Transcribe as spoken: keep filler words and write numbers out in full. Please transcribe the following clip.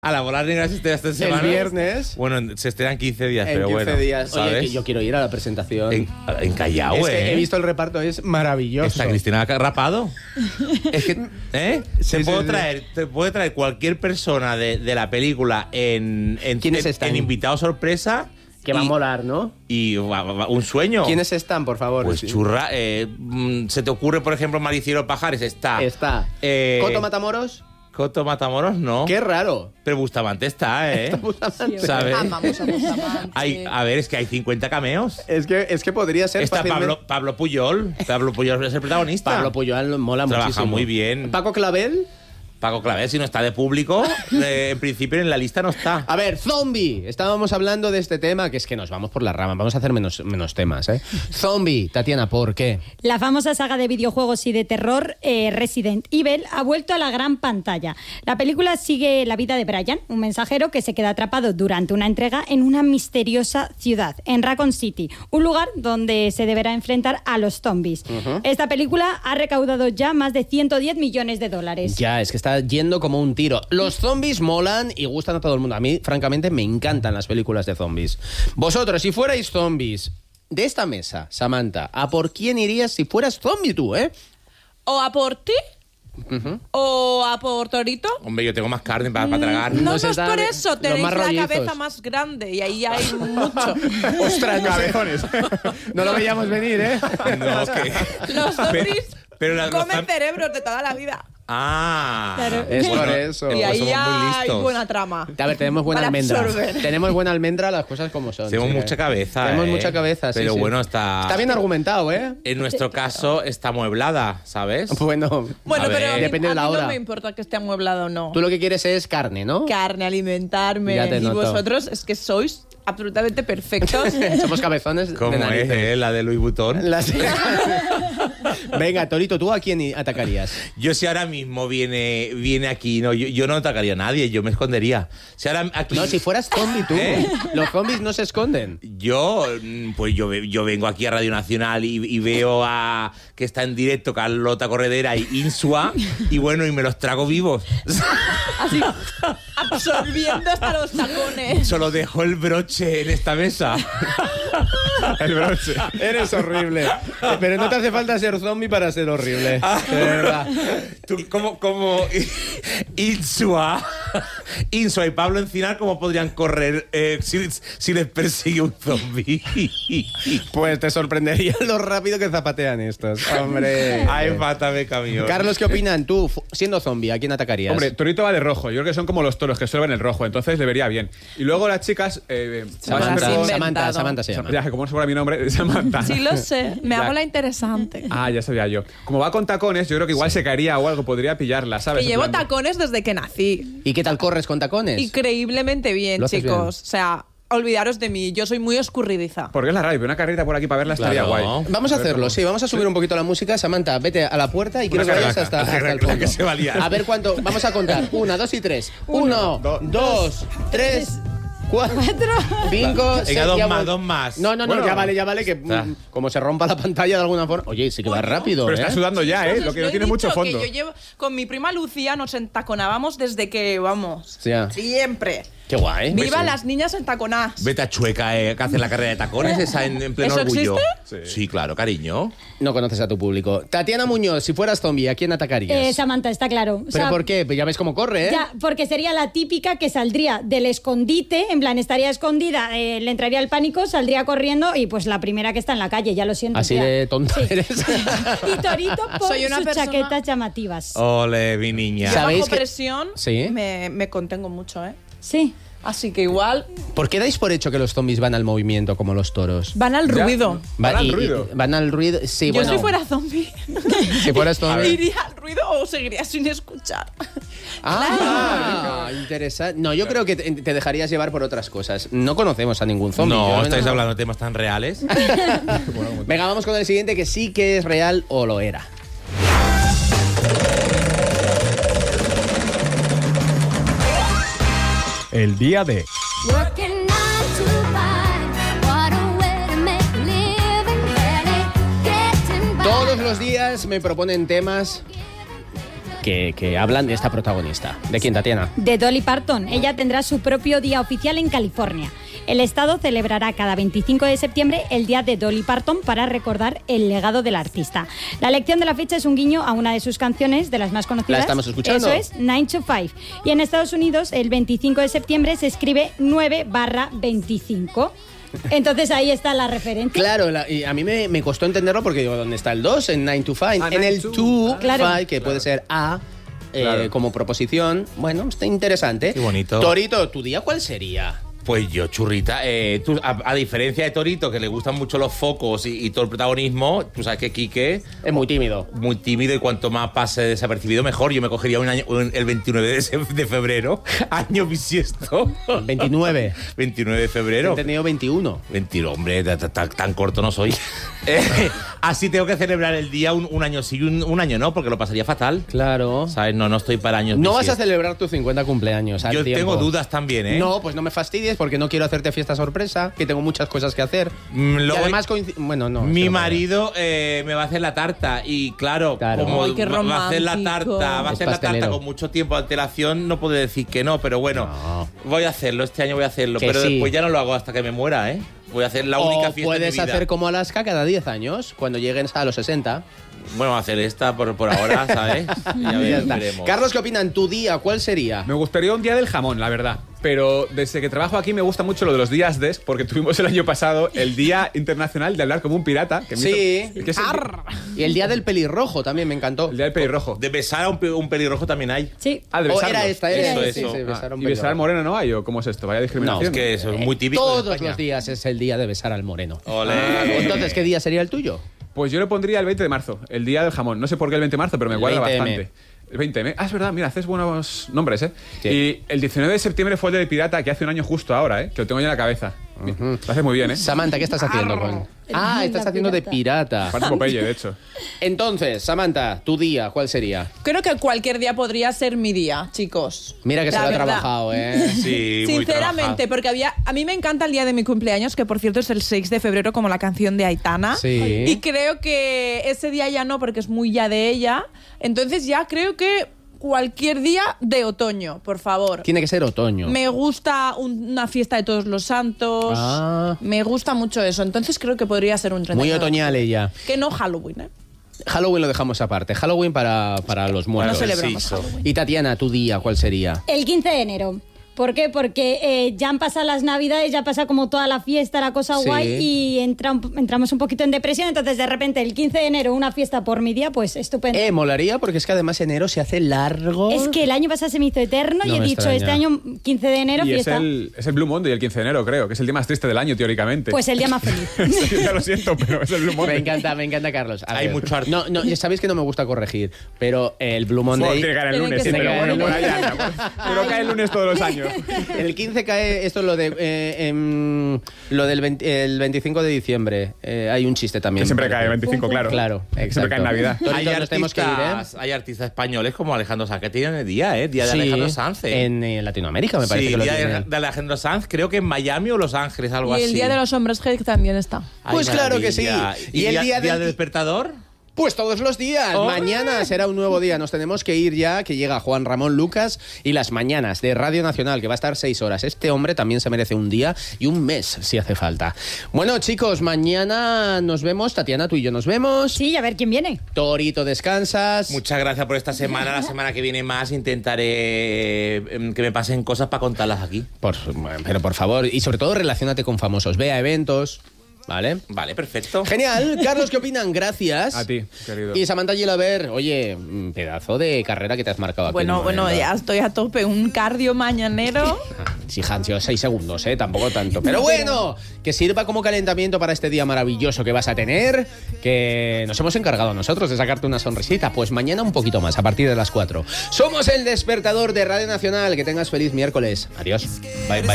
A la bola negra se estrena esta semana. El viernes. Bueno, se estrenan quince días, en pero quince bueno. días. ¿sabes? Oye, que yo quiero ir a la presentación. En, en Callao, es que ¿eh? he visto el reparto, es maravilloso. ¿Está Cristina Rapado? Es que, ¿eh? Sí, te, sí, puedo sí. traer, te puede traer cualquier persona de, de la película en, en, ¿Quiénes en, están? en invitado sorpresa. Que va a molar, ¿no? Y va- va- un sueño. ¿Quiénes están, por favor? Pues Sí. churra. Eh, mm, ¿Se te ocurre, por ejemplo, Maricielo Pajares? Está. Está. Eh, ¿Coto Matamoros? Coto Matamoros, no. Qué raro. Pero Bustamante está, ¿eh? Bustamante. ¿Sabes? Amamos a Bustamante. Hay, a ver, es que hay cincuenta cameos. Es que, es que podría ser Está fácilmente- Pablo, Pablo Puyol. Pablo Puyol es el protagonista. Pablo Puyol mola Trabaja muchísimo. muy bien. Paco Clavel. Paco Clavel, si no está de público, eh, en principio en la lista no está. A ver, Zombie. Estábamos hablando de este tema, que es que nos vamos por la rama. Vamos a hacer menos, menos temas, ¿eh? Zombie, Tatiana, ¿por qué? La famosa saga de videojuegos y de terror eh, Resident Evil ha vuelto a la gran pantalla. La película sigue la vida de Brian, un mensajero que se queda atrapado durante una entrega en una misteriosa ciudad, en Raccoon City, un lugar donde se deberá enfrentar a los zombies. Ujú. Esta película ha recaudado ya más de ciento diez millones de dólares. Ya, es que está yendo como un tiro. Los zombies molan y gustan a todo el mundo. A mí, francamente, me encantan las películas de zombies. Vosotros, si fuerais zombies de esta mesa, Samantha, ¿a por quién irías si fueras zombie tú, eh? ¿O a por ti? Ujú. ¿O a por Torito? Hombre, yo tengo más carne para, para tragar. No, No no se es dan por los eso, tenéis más la rollizos. cabeza más grande y ahí hay mucho. ¡Ostras, cabezones! No lo veíamos venir, ¿eh? No, que... Los zombies pero la- comen los- cerebros de toda la vida. Ah. Claro. Es Bueno, por eso. Y pues ahí somos muy hay listos. buena trama. A ver, tenemos buena Para almendra. absorber. Tenemos buena almendra, las cosas como son. Tenemos sí, mucha eh. cabeza, Tenemos ¿eh? mucha cabeza, sí, Pero sí. bueno, está... Está bien argumentado, ¿eh? En nuestro caso está amueblada, ¿sabes? Bueno, Bueno, A pero ver. a mí- Depende de a la mí hora. no me importa que esté amueblado o no. tú lo que quieres es carne, ¿no? Carne, alimentarme. Ya te Y noto. vosotros es que sois absolutamente perfectos. Somos cabezones ¿Cómo de es, narices. eh? La de Louis Vuitton. Las- Venga, Torito, ¿tú a quién atacarías? Yo si ahora mismo viene, viene aquí, no, yo, yo no atacaría a nadie, yo me escondería. Si ahora aquí... No, si fueras zombie tú. ¿Eh? Los zombies no se esconden. Yo, mm, pues yo, ve- yo vengo aquí a Radio Nacional y, y veo a que está en directo Carlota Corredera y Insua y bueno, y me los trago vivos. Así, absorbiendo hasta los tacones. Solo dejo el broche en esta mesa. El broche. Eres horrible. Pero no te hace falta ser zombie para ser horrible. De verdad. Tú, como, como Insua, Insua y Pablo Encinar, ¿cómo podrían correr eh, si, si les persigue un zombie? Pues te sorprendería lo rápido que zapatean estos. Hombre. Ay, mátame, camión. Carlos, ¿qué opinan? Tú, fu- siendo zombie, ¿a quién atacarías? Hombre, Torito va de rojo. Yo creo que son como los toros que solo ven el rojo, entonces le vería bien. Y luego las chicas. Eh, Samantha, van siempre con- Samantha. Samantha, Samantha se llama. Ya, como no se mi nombre, Samantha. Sí lo sé, me Ya. hago la interesante. Ah, ya sabía yo. Como va con tacones, yo creo que igual se caería o algo, podría pillarla, ¿sabes? Que En llevo plan- tacones desde que nací. ¿Y qué tal corres con tacones? Increíblemente bien, Lo haces chicos. bien. O sea, olvidaros de mí, yo soy muy escurridiza. Porque es la radio, pero una carrerita por aquí para verla estaría Claro. guay. Vamos a hacerlo, sí, vamos a subir un poquito la música. Samantha, vete a la puerta y quiero que vayas hasta, hasta el que fondo. se va a liar. A ver cuánto, vamos a contar. Una, dos y tres. Uno, do- dos, tres, cuatro, cinco, seis. Venga, dos ya más, voy. dos más. No, no, no, Bueno. ya vale, ya vale, que Está. mm, como se rompa la pantalla de alguna forma. Oye, sí que va rápido, Pero ¿eh? está sudando ya, ¿eh? Chicos, Lo os que no he tiene mucho dicho fondo. Que yo llevo, con mi prima Lucía nos entaconábamos desde que, vamos, Ya. siempre. Qué guay. ¡Viva Sí. las niñas entaconadas! Vete a Chueca, eh, que hace la carrera de tacones, esa en, en pleno ¿Eso orgullo. existe? Sí. claro, cariño. No conoces a tu público. Tatiana Muñoz, si fueras zombie, ¿a quién atacarías? Eh, Samantha, está claro. O ¿Pero sea, por qué? Pues ya ves cómo corre, ¿eh? Ya, porque sería la típica que saldría del escondite, en plan, estaría escondida, eh, le entraría el pánico, saldría corriendo y pues la primera que está en la calle, ya lo siento. Así tía. de tonta Sí. eres. Y Torito por Soy una sus persona- chaquetas llamativas. Ole, mi niña. Yo ¿Sabéis bajo que- presión Sí. me, me contengo mucho, ¿eh? Sí. Así que igual ¿Por qué dais por hecho que los zombies van al movimiento como los toros? van al Ya. ruido. ¿Van al y- y- ruido? Van al ruido. Sí, Yo bueno. si fuera zombie, Si fueras zombie. iría al ruido o seguiría sin escuchar. Ah, interesante. No, yo creo que te, te dejarías llevar por otras cosas. No conocemos a ningún zombie. No, Yo estáis hablando de temas tan reales. Venga, vamos con el siguiente que sí que es real o lo era. El día de... Working nine to five, what a way to make a living, barely getting by. Todos los días me proponen temas que, que hablan de esta protagonista. ¿De quién, Tatiana? De Dolly Parton. Ella tendrá su propio día oficial en California. El estado celebrará cada veinticinco de septiembre el día de Dolly Parton para recordar el legado del artista. La elección de la fecha es un guiño a una de sus canciones, de las más conocidas. ¿La estamos escuchando? Eso es, nine to five. Y en Estados Unidos, el veinticinco de septiembre se escribe nueve barra veinticinco. Entonces ahí está la referencia. Claro, la- y a mí me, me costó entenderlo porque digo, ¿dónde está el dos? En nine to five. Ah, en nine el to- two, ah, claro. five, que puede ser A eh, Claro. como proposición. Bueno, está interesante. Qué bonito. Torito, ¿tu día cuál sería? Pues yo, churrita, eh, tú, a, a diferencia de Torito, que le gustan mucho los focos y, y todo el protagonismo, tú sabes que Quique, Es muy tímido. muy tímido y cuanto más pase desapercibido, mejor. Yo me cogería un año, un- el veintinueve de, se- de febrero, año bisiesto. veintinueve. veintinueve de He febrero. tenido veintiuno. veintiuno, hombre, ta- ta- ta- tan corto no soy. Eh, así tengo que celebrar el día un, un año sí y un, un año no, porque lo pasaría fatal. Claro. ¿Sabes? No, no estoy para años No vas a bisiestos. celebrar tus cincuenta cumpleaños al Yo tiempo. tengo dudas también, ¿eh? No, pues no me fastidies porque no quiero hacerte fiesta sorpresa, que tengo muchas cosas que hacer. Mm, y lo voy- además coinci- Bueno, no. Mi es que no marido eh, me va a hacer la tarta y claro, Claro. como Ay, qué va va a hacer la romántico. tarta, va a Es hacer la tarta pastelero. con mucho tiempo de antelación, no puedo decir que no, pero bueno, No. voy a hacerlo, este año voy a hacerlo, Que pero sí. después ya no lo hago hasta que me pueda, ¿eh? Voy a hacer la única O fiesta puedes de mi vida. hacer como Alaska cada diez años, cuando lleguen a los sesenta. Bueno, hacer esta por, por ahora, ¿sabes? Ya, Ya ve- está. veremos. Carlos, ¿qué opinan? ¿Tu día cuál sería? Me gustaría un día del jamón, la verdad. Pero desde que trabajo aquí me gusta mucho lo de los días des, porque tuvimos el año pasado el Día Internacional de Hablar como un Pirata. Que me Sí. hizo- que es el, Y el día del pelirrojo también me encantó. el Día del Pelirrojo. De besar a un, pe- un pelirrojo también hay. Sí. Ah, de O besarlo. era esta, era Eso, esta. eso. Sí, sí, Ah, besar a un ¿Y besar al pelirrojo. moreno no hay? ¿O cómo es esto? Vaya discriminación. Es que eso es muy típico. de Todos España. los días es el día de besar al moreno. Olé. Entonces, ¿qué día sería el tuyo? Pues yo le pondría el veinte de marzo, el Día del Jamón. No sé por qué el veinte de marzo, pero me El cuadra veinte eme. bastante. El veinte eme. Ah, es verdad, mira, haces buenos nombres, ¿eh? Sí. Y el diecinueve de septiembre fue el del Pirata, que hace un año justo ahora, ¿eh? Que lo tengo yo en la cabeza. Lo hace muy bien, ¿eh? Samantha, ¿qué estás haciendo con...? Ah, La estás haciendo de pirata. Parece Popeye, de hecho. Entonces, Samantha, tu día, ¿cuál sería? Creo que cualquier día podría ser mi día, chicos. Mira que se La lo ha verdad. trabajado, ¿eh? Sí, muy Sinceramente, trabajado. porque había, a mí me encanta el día de mi cumpleaños, que por cierto es el seis de febrero, como la canción de Aitana. Sí. Y creo que ese día ya no, porque es muy ya de ella. Entonces ya creo que cualquier día de otoño, por favor. Tiene que ser otoño. Me gusta un- una fiesta de todos los santos. Ah. Me gusta mucho eso. Entonces creo que podría ser un treinta y Muy uno de otoñal octubre. ella. Que no Halloween, ¿eh? Halloween lo dejamos aparte. Halloween para, para los muertos. No celebramos sí, so- Halloween. Y Tatiana, tu día, ¿cuál sería? El quince de enero. ¿Por qué? Porque eh, ya han pasado las navidades, ya pasa como toda la fiesta, la cosa Sí. guay y entra un- entramos un poquito en depresión. Entonces, de repente, el quince de enero, una fiesta por mi día, pues estupendo. Eh, molaría porque es que además enero se hace largo. Es que el año pasado se me hizo eterno No y he me dicho, extraña. este año, quince de enero, Y es fiesta. el, es el Blue Monday, el quince de enero, creo, que es el día más triste del año, teóricamente. Pues el día más feliz. Ya lo siento, pero es el Blue Monday. Me encanta, me encanta, Carlos. A Hay ver. mucho arte. No, no, ya sabéis que no me gusta corregir, pero el Blue Bueno, Monday... tiene que caer el Tiene lunes, que sí, ser pero el bueno, lunes. por ahí anda. pues. Pero cae el lunes todos los años. El quince cae esto lo de eh, em, lo del veinte el veinticinco de diciembre. Eh, hay un chiste también. Que siempre parece. cae veinticinco, claro. Claro, Que exacto. siempre cae en Navidad. Torito, Hay nos tenemos que ir, ¿eh? artistas, hay artistas españoles como Alejandro Sanz que tienen el día, ¿eh? Día de Sí, Alejandro Sanz. ¿eh? en eh, Latinoamérica me parece sí, que lo día de, tienen. de Alejandro Sanz, creo que en Miami o Los Ángeles, algo Y así. el día de los hombres G también está. Ay, Pues claro que sí. maravilla. Y el día del- del despertador. Pues todos los días. ¡Hombre! Mañana será un nuevo día. Nos tenemos que ir ya, que llega Juan Ramón Lucas y las mañanas de Radio Nacional, que va a estar seis horas. Este hombre también se merece un día y un mes, si hace falta. Bueno, chicos, mañana nos vemos. Tatiana, tú y yo nos vemos. Sí, a ver quién viene. Torito, descansas. Muchas gracias por esta semana. La semana que viene más intentaré eh, que me pasen cosas para contarlas aquí. Por- pero por favor, y sobre todo relaciónate con famosos. Ve a eventos, ¿vale? Vale, perfecto. Genial. Carlos, ¿qué opinan? Gracias. A ti, querido. Y Samantha Gilaber, oye, mm, pedazo de carrera que te has marcado aquí. Bueno, en bueno, Morena. ya estoy a tope. Un cardio mañanero. Ah, Sí, Hans, yo seis segundos, ¿eh? Tampoco tanto. Pero bueno, que sirva como calentamiento para este día maravilloso que vas a tener, que nos hemos encargado nosotros de sacarte una sonrisita. Pues mañana un poquito más, a partir de las cuatro. Somos el despertador de Radio Nacional. Que tengas feliz miércoles. Adiós. Bye, bye.